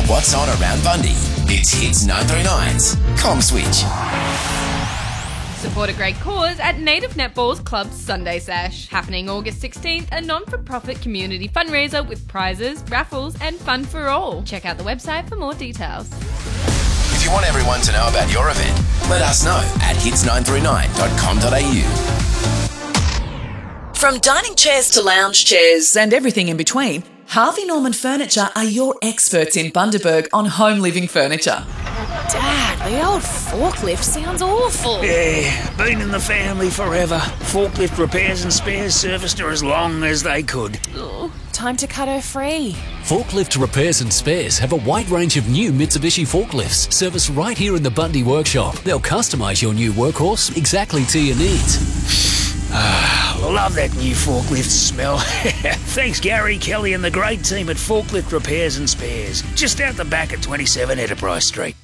what's on around Bundy. It's Hits 939's Com Switch. Support a great cause at Native Netball's Club's Sunday Sesh. Happening August 16th, a non-for-profit community fundraiser with prizes, raffles and fun for all. Check out the website for more details. If you want everyone to know about your event, let us know at hits939.com.au. From dining chairs to lounge chairs and everything in between, Harvey Norman Furniture are your experts in Bundaberg on home living furniture. Dad, the old forklift sounds awful. Yeah, been in the family forever. Forklift repairs and spares serviced her as long as they could. Oh, time to cut her free. Forklift Repairs and Spares have a wide range of new Mitsubishi forklifts serviced right here in the Bundy workshop. They'll customise your new workhorse exactly to your needs. Love that new forklift smell. Thanks Gary, Kelly and the great team at Forklift Repairs and Spares. Just out the back at 27 Enterprise Street.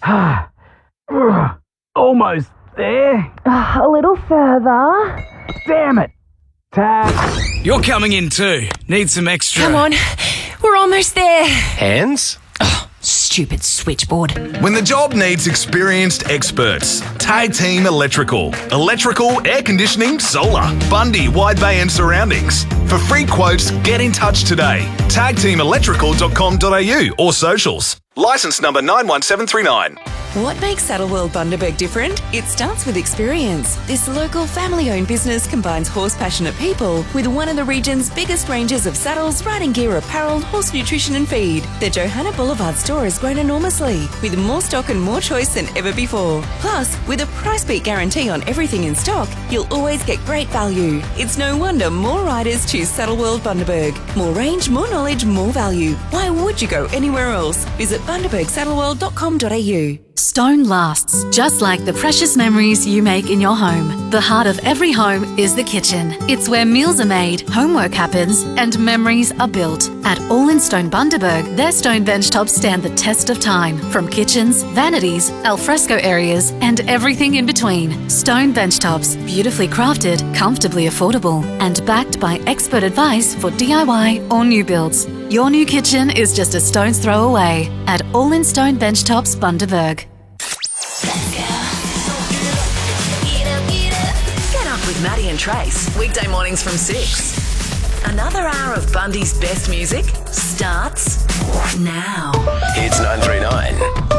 Almost there. A little further. Damn it. Tap. You're coming in too. Need some extra. Come on, we're almost there. Hands? Stupid switchboard. When the job needs experienced experts, Tag Team Electrical. Electrical, air conditioning, solar. Bundy, Wide Bay and surroundings. For free quotes, get in touch today. tagteamelectrical.com.au or socials. Licence number 91739. What makes Saddleworld Bundaberg different? It starts with experience. This local family-owned business combines horse-passionate people with one of the region's biggest ranges of saddles, riding gear, apparel, horse nutrition and feed. The Johanna Boulevard store has grown enormously, with more stock and more choice than ever before. Plus, with a price beat guarantee on everything in stock, you'll always get great value. It's no wonder more riders choose Saddleworld Bundaberg. More range, more knowledge, more value. Why would you go anywhere else? Visit bundabergsaddleworld.com.au. Stone lasts, just like the precious memories you make in your home. The heart of every home is the kitchen. It's where meals are made, homework happens, and memories are built. At All in Stone Bundaberg, their stone bench tops stand the test of time. From kitchens, vanities, alfresco areas, and everything in between. Stone bench tops, beautifully crafted, comfortably affordable, and backed by expert advice for DIY or new builds. Your new kitchen is just a stone's throw away at All in Stone Bench Tops Bundaberg. Get up with Maddie and Trace, weekday mornings from 6. Another hour of Bundy's best music starts now. Hits 939.